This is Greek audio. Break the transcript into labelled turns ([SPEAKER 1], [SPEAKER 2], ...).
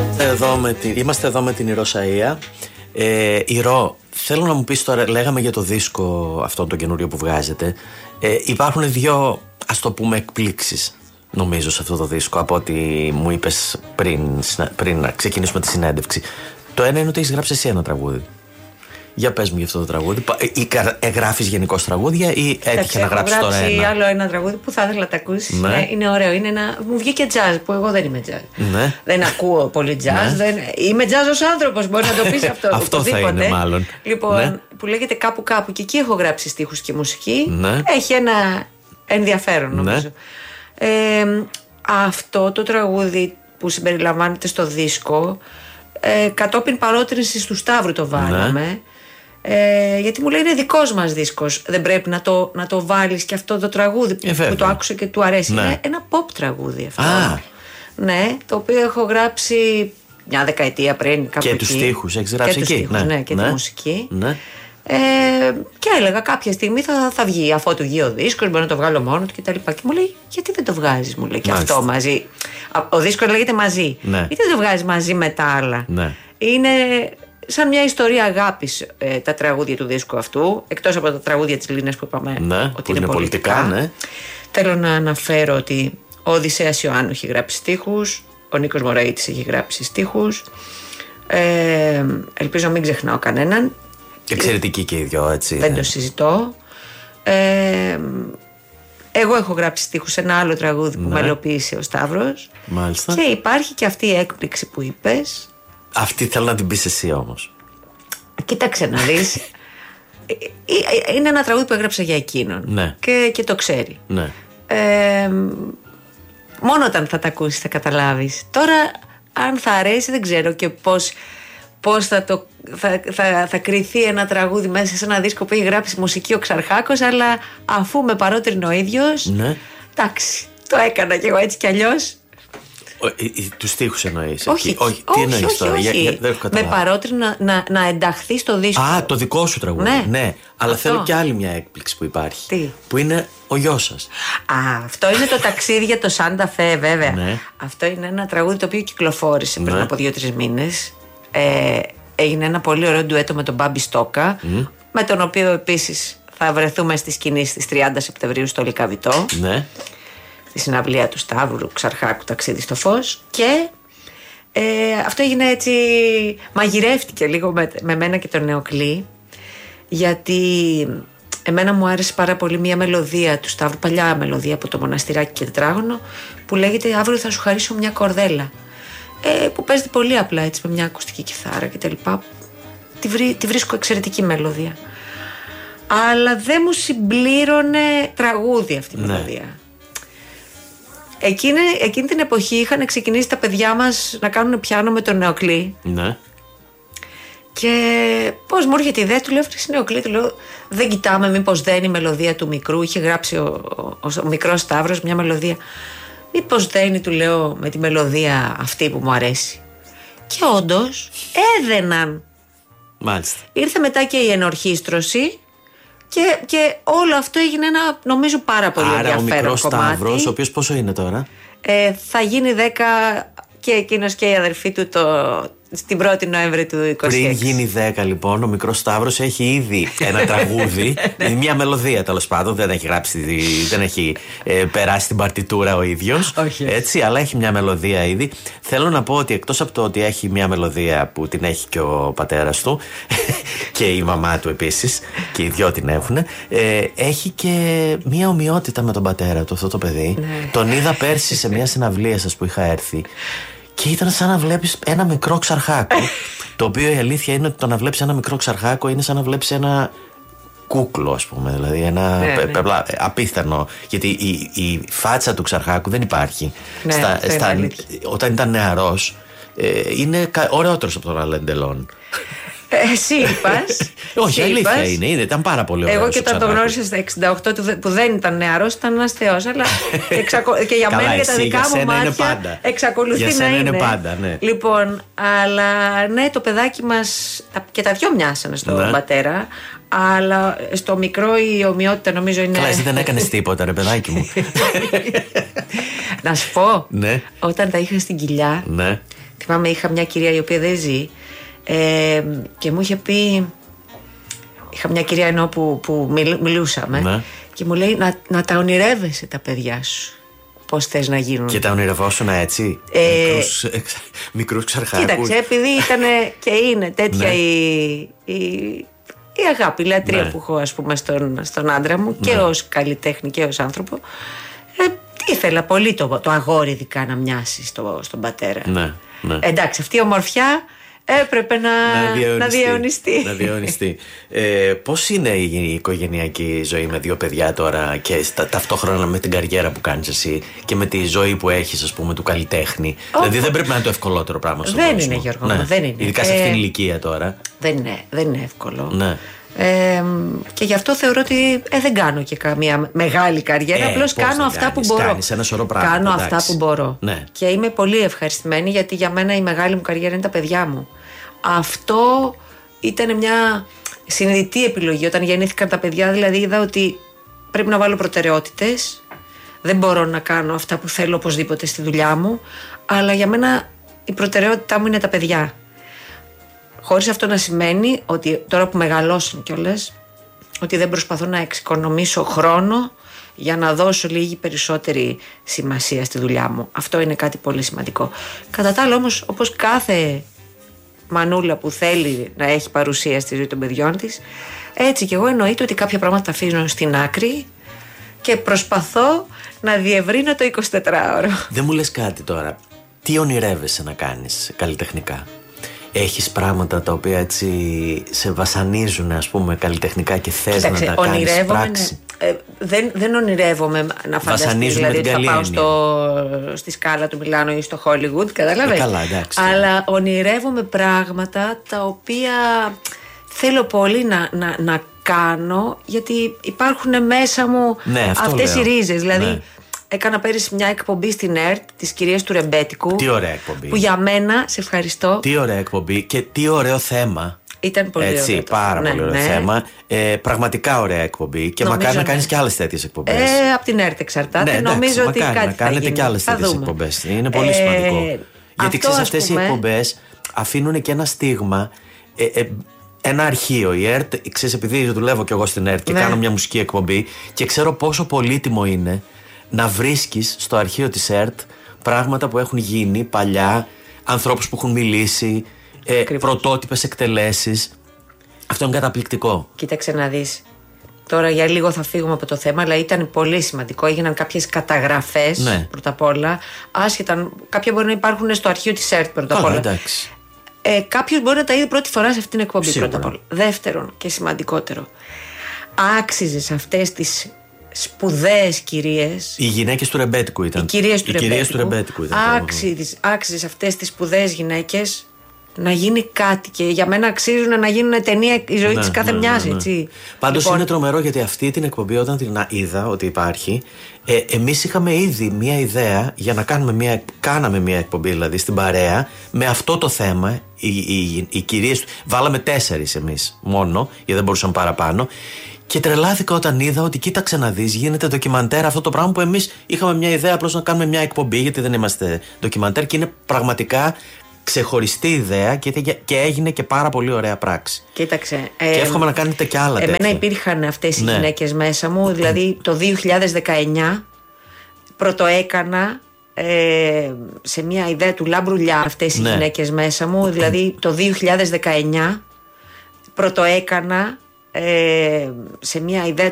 [SPEAKER 1] Είμαστε εδώ με την Ηρώ Σαΐα. Ηρώ, θέλω να μου πεις τώρα, λέγαμε για το δίσκο αυτό το καινούριο που βγάζετε. Υπάρχουν δύο, ας το πούμε, εκπλήξεις νομίζω σε αυτό το δίσκο, από ό,τι μου είπες πριν να ξεκινήσουμε τη συνέντευξη. Το ένα είναι ότι έχεις γράψει εσύ ένα τραγούδι. Για πες μου για αυτό το τραγούδι. Γράφεις γενικώς τραγούδια ή έτυχε να γράψεις τώρα ένα?
[SPEAKER 2] Έχω γράψει άλλο ένα τραγούδι που θα ήθελα να τα ακούσεις. Ναι. Είναι ωραίο. Μου βγήκε jazz, που εγώ δεν είμαι jazz. Ναι. Δεν ακούω πολύ jazz. Ναι. Είμαι jazz ως άνθρωπος, μπορεί να το πεις αυτό.
[SPEAKER 1] Αυτό θα είναι μάλλον.
[SPEAKER 2] Λοιπόν, ναι. Που λέγεται Κάπου Κάπου, και εκεί έχω γράψει στίχους και μουσική. Ναι. Έχει ένα ενδιαφέρον νομίζω. Ναι. Αυτό το τραγούδι που συμπεριλαμβάνεται στο δίσκο, κατόπιν παρότρινσης του Σταύρου το βάλαμε. Ναι. Γιατί μου λέει είναι δικός μας δίσκος, δεν πρέπει να το βάλεις και αυτό το τραγούδι που το άκουσε και του αρέσει. Ναι. Είναι ένα pop τραγούδι αυτό. Ναι, το οποίο έχω γράψει μια δεκαετία πριν, κάπου
[SPEAKER 1] και
[SPEAKER 2] εκεί.
[SPEAKER 1] Τους στίχους έχεις γράψει εκεί?
[SPEAKER 2] Στίχους, ναι, και τη μουσική. Ναι. Και έλεγα κάποια στιγμή θα βγει, αφού του βγει ο δίσκος, μπορεί να το βγάλω μόνο του κτλ. Και μου λέει, γιατί δεν το βγάζεις, μου λέει, και αυτό μαζί. Ο δίσκος λέγεται Μαζί. Ναι. Γιατί δεν το βγάζεις μαζί με τα άλλα? Ναι. Είναι σαν μια ιστορία αγάπης τα τραγούδια του δίσκου αυτού, εκτός από τα τραγούδια της Λίνας που είπαμε, ναι, ότι είναι πολιτικά. Ναι. Θέλω να αναφέρω ότι ο Οδυσσέας Ιωάννου έχει γράψει στίχους, ο Νίκος Μωραΐτης έχει γράψει στίχους. Ελπίζω μην ξεχνάω κανέναν.
[SPEAKER 1] Εξαιρετική και οι δυο, έτσι.
[SPEAKER 2] Δεν το συζητώ. Εγώ έχω γράψει στίχους σε ένα άλλο τραγούδι που μελοποίησε ο Σταύρος.
[SPEAKER 1] Μάλιστα.
[SPEAKER 2] Και υπάρχει και αυτή η έκπληξη που είπες.
[SPEAKER 1] Αυτή θέλω να την πεις εσύ όμως.
[SPEAKER 2] Κοίταξε να δεις. Είναι ένα τραγούδι που έγραψα για εκείνον. Ναι. Και το ξέρει. Ναι. Μόνο όταν θα τα ακούσεις θα καταλάβεις. Τώρα αν θα αρέσει δεν ξέρω και πώς θα κριθεί ένα τραγούδι μέσα σε ένα δίσκο που έχει γράψει μουσική ο Ξαρχάκος, αλλά αφού με παρότρινε ο ίδιος, ναι. Εντάξει, το έκανα κι εγώ έτσι κι αλλιώς.
[SPEAKER 1] Τους στίχους εννοείς?
[SPEAKER 2] Όχι,
[SPEAKER 1] τι εννοείς τώρα?
[SPEAKER 2] Με παρότρινε να ενταχθεί στο δίσκο.
[SPEAKER 1] Α, το δικό σου τραγούδι. Ναι. Αλλά θέλω κι άλλη μια έκπληξη που υπάρχει.
[SPEAKER 2] Τι?
[SPEAKER 1] Που είναι ο γιος σας.
[SPEAKER 2] Αυτό είναι το ταξίδι για το Σάντα Φε, βέβαια. Ναι. Αυτό είναι ένα τραγούδι το οποίο κυκλοφόρησε πριν από 2-3 μήνες. Έγινε ένα πολύ ωραίο ντουέτο με τον Μπάμπη Στόκα, με τον οποίο επίσης θα βρεθούμε στη σκηνή στις 30 Σεπτεμβρίου στο Λυκαβητό. Ναι. Στη συναυλία του Σταύρου Ξαρχάκου, Ταξίδι στο Φως. Και αυτό έγινε έτσι, μαγειρεύτηκε λίγο με μένα και τον Νεοκλή, γιατί εμένα μου άρεσε πάρα πολύ μια μελωδία του Σταύρου, παλιά μελωδία από το Μοναστηράκι και Τετράγωνο, που λέγεται «Αύριο θα σου χαρίσω μια κορδέλα», που παίζεται πολύ απλά έτσι με μια ακουστική κιθάρα και τα λοιπά. Τη βρίσκω εξαιρετική μελωδία, αλλά δεν μου συμπλήρωνε τραγούδι αυτή η μελωδία. Εκείνη την εποχή είχαν ξεκινήσει τα παιδιά μας να κάνουν πιάνο με τον Νεοκλή. Ναι. Και πώς μου έρχεται η ιδέα, του λέω Νεοκλή, του λέω δεν κοιτάμε μήπως δεν είναι η μελωδία του μικρού? Είχε γράψει ο μικρός Σταύρος μια μελωδία. Μήπως δένει, του λέω, με τη μελωδία αυτή που μου αρέσει? Και όντως έδαιναν.
[SPEAKER 1] Μάλιστα.
[SPEAKER 2] Ήρθε μετά και η ενορχήστρωση και όλο αυτό έγινε ένα, νομίζω, πάρα πολύ ενδιαφέρον κομμάτι.
[SPEAKER 1] Άρα ο μικρός Σταύρος, ο οποίος πόσο είναι τώρα?
[SPEAKER 2] Θα γίνει 10 και εκείνος και η αδερφή του στην 1η Νοέμβρη του 26.
[SPEAKER 1] Πριν γίνει 10 λοιπόν, ο μικρός Σταύρος έχει ήδη ένα τραγούδι, μια μελωδία τέλος πάντων, δεν έχει γράψει, δεν έχει περάσει την παρτιτούρα ο ίδιος. Έτσι, αλλά έχει μια μελωδία ήδη. Θέλω να πω ότι εκτός από το ότι έχει μια μελωδία που την έχει και ο πατέρας του και η μαμά του επίσης, και οι δυο την έχουν, έχει και μια ομοιότητα με τον πατέρα του αυτό το παιδί. Τον είδα πέρσι σε μια συναυλία σας που είχα έρθει. Και ήταν σαν να βλέπεις ένα μικρό Ξαρχάκο. Το οποίο η αλήθεια είναι ότι το να βλέπεις ένα μικρό Ξαρχάκο είναι σαν να βλέπεις ένα κούκλο, ας πούμε. Δηλαδή ένα απίθανο. Γιατί η φάτσα του Ξαρχάκου δεν υπάρχει. Όταν ήταν νεαρός, είναι ωραιότερος από τον Αλέν Ντελόν.
[SPEAKER 2] Εσύ είπας.
[SPEAKER 1] Όχι, αλήθεια είναι. Ήταν πάρα πολύ ωραίος.
[SPEAKER 2] Εγώ και όταν το γνώρισα στα 68 του, που δεν ήταν νεαρός, ήταν ένας θεός. Αλλά και για μένα, για τα δικά μου μάτια, εξακολουθεί να είναι πάντα. Ναι. Λοιπόν, αλλά ναι, το παιδάκι μας και τα δυο μοιάσανε στον πατέρα. Αλλά στο μικρό η ομοιότητα νομίζω είναι.
[SPEAKER 1] Καλά, εσύ δεν έκανες τίποτα, ρε παιδάκι μου.
[SPEAKER 2] Να σου πω, όταν τα είχα στην κοιλιά, θυμάμαι, είχα μια κυρία η οποία δεν ζει και μου είχε πει. Είχα μια κυρία ενώ που μιλούσαμε, ναι. Και μου λέει να τα ονειρεύεσαι τα παιδιά σου. Πώς θες να γίνουν. Και
[SPEAKER 1] τα ονειρευόσουν έτσι. Μικρούς ξαρχάκους.
[SPEAKER 2] Κοίταξε, επειδή ήταν και είναι τέτοια ναι. η αγάπη, η λατρεία ναι. που έχω, ας πούμε, στον άντρα μου και ναι. ως καλλιτέχνη και ως άνθρωπο. Ήθελα πολύ το αγόρι ειδικά να μοιάσει στον πατέρα.
[SPEAKER 1] Ναι, ναι.
[SPEAKER 2] Εντάξει, αυτή η ομορφιά έπρεπε να διαιωνιστεί.
[SPEAKER 1] Πώς είναι η οικογενειακή ζωή με 2 παιδιά τώρα και ταυτόχρονα με την καριέρα που κάνεις εσύ και με τη ζωή που έχεις, ας πούμε, του καλλιτέχνη? Δηλαδή δεν πρέπει να είναι το ευκολότερο πράγμα στον κόσμο.
[SPEAKER 2] Δεν είναι, Γιώργο, ναι. Δεν είναι.
[SPEAKER 1] Ειδικά σε αυτήν την ηλικία τώρα.
[SPEAKER 2] Δεν είναι εύκολο.
[SPEAKER 1] Ναι.
[SPEAKER 2] Και γι' αυτό θεωρώ ότι δεν κάνω και καμία μεγάλη καριέρα. Απλώς κάνω αυτά που μπορώ.
[SPEAKER 1] Κάνεις ένα σωρό πράγματα.
[SPEAKER 2] Κάνω αυτά που μπορώ.
[SPEAKER 1] Ναι.
[SPEAKER 2] Και είμαι πολύ ευχαριστημένη, γιατί για μένα η μεγάλη μου καριέρα είναι τα παιδιά μου. Αυτό ήταν μια συνειδητή επιλογή. Όταν γεννήθηκαν τα παιδιά, δηλαδή είδα ότι πρέπει να βάλω προτεραιότητες. Δεν μπορώ να κάνω αυτά που θέλω οπωσδήποτε στη δουλειά μου, αλλά για μένα η προτεραιότητά μου είναι τα παιδιά. Χωρίς αυτό να σημαίνει ότι τώρα που μεγαλώσουν κιόλας, ότι δεν προσπαθώ να εξοικονομήσω χρόνο για να δώσω λίγη περισσότερη σημασία στη δουλειά μου. Αυτό είναι κάτι πολύ σημαντικό. Κατά τα άλλα όμως, όπως κάθε μανούλα που θέλει να έχει παρουσία στη ζωή των παιδιών της, έτσι κι εγώ εννοείται ότι κάποια πράγματα τα αφήνω στην άκρη και προσπαθώ να διευρύνω το 24ωρο.
[SPEAKER 1] Δεν μου λες κάτι τώρα. Τι ονειρεύεσαι να κάνεις καλλιτεχνικά? Έχεις πράγματα τα οποία έτσι σε βασανίζουν, ας πούμε, καλλιτεχνικά και θες να τα κάνεις πράξη?
[SPEAKER 2] Δεν ονειρεύομαι να φανταστείς, δηλαδή ότι θα πάω στη σκάλα του Μιλάνο ή στο Hollywood, καταλαβαίνεις.
[SPEAKER 1] Καλά, εντάξει.
[SPEAKER 2] Αλλά ονειρεύομαι πράγματα τα οποία θέλω πολύ να κάνω, γιατί υπάρχουν μέσα μου αυτές οι ρίζες. Δηλαδή, ναι. Έκανα πέρυσι μια εκπομπή στην ΕΡΤ της κυρίας του Ρεμπέτικου.
[SPEAKER 1] Τι ωραία εκπομπή.
[SPEAKER 2] Που για μένα, σε ευχαριστώ.
[SPEAKER 1] Τι ωραία εκπομπή και τι ωραίο θέμα.
[SPEAKER 2] Ήταν πολύ
[SPEAKER 1] έτσι,
[SPEAKER 2] ωραίο.
[SPEAKER 1] Πάρα πολύ ωραίο θέμα. Πραγματικά ωραία εκπομπή. Και μακάρι να κάνεις και άλλες τέτοιες εκπομπές.
[SPEAKER 2] Από την ΕΡΤ εξαρτάται. Νομίζω ότι κάτι
[SPEAKER 1] να κάνετε και άλλες τέτοιες εκπομπές. Είναι πολύ σημαντικό. Γιατί ξέρεις, αυτές οι εκπομπές αφήνουν και ένα στίγμα. Ένα αρχείο. Η ΕΡΤ, ξέρεις, επειδή δουλεύω κι εγώ στην ΕΡΤ και κάνω μια μουσική εκπομπή και ξέρω πόσο πολύτιμο είναι να βρίσκεις στο αρχείο της ΕΡΤ πράγματα που έχουν γίνει παλιά, ανθρώπους που έχουν μιλήσει, πρωτότυπες εκτελέσεις. Αυτό είναι καταπληκτικό.
[SPEAKER 2] Κοίταξε να δεις. Τώρα για λίγο θα φύγουμε από το θέμα, αλλά ήταν πολύ σημαντικό. Έγιναν κάποιες καταγραφές, ναι. Πρώτα απ' όλα. Άσχετα, κάποια μπορεί να υπάρχουν στο αρχείο της ΕΡΤ πρώτα απ' όλα.
[SPEAKER 1] Εντάξει.
[SPEAKER 2] Κάποιος μπορεί να τα είδε πρώτη φορά σε αυτήν την εκπομπή. Σίγουρα. Πρώτα απ' όλα. Δεύτερον και σημαντικότερο, άξιζε σε αυτές τις σπουδαίες κυρίες.
[SPEAKER 1] Οι γυναίκες του Ρεμπέτικου ήταν.
[SPEAKER 2] Οι κυρίες του
[SPEAKER 1] Ρεμπέτικου ήταν.
[SPEAKER 2] Άξιζε σε αυτές τις σπουδαίες γυναίκες να γίνει κάτι, και για μένα αξίζουν να γίνουν ταινία η ζωή της κάθε μιας, έτσι.
[SPEAKER 1] Πάντως είναι τρομερό, γιατί αυτή την εκπομπή, όταν την είδα ότι υπάρχει, εμείς είχαμε ήδη μια ιδέα για να κάναμε μια εκπομπή, δηλαδή στην παρέα, με αυτό το θέμα. Οι κυρίες, βάλαμε 4 εμείς μόνο, γιατί δεν μπορούσαμε παραπάνω. Και τρελάθηκα όταν είδα ότι, κοίταξε να δεις, γίνεται ντοκιμαντέρ αυτό το πράγμα που εμείς είχαμε μια ιδέα απλώς να κάνουμε μια εκπομπή, γιατί δεν είμαστε ντοκιμαντέρ, και είναι πραγματικά ξεχωριστή ιδέα και έγινε και πάρα πολύ ωραία πράξη.
[SPEAKER 2] Κοίταξε.
[SPEAKER 1] Και εύχομαι να κάνετε και άλλα τέτοια.
[SPEAKER 2] Εμένα υπήρχαν αυτές οι γυναίκες μέσα μου, δηλαδή το 2019 πρωτοέκανα σε μια ιδέα του Λαμπρουλιά αυτές οι γυναίκες μέσα μου, δηλαδή το 2019 πρωτοέκανα σε μια ιδέα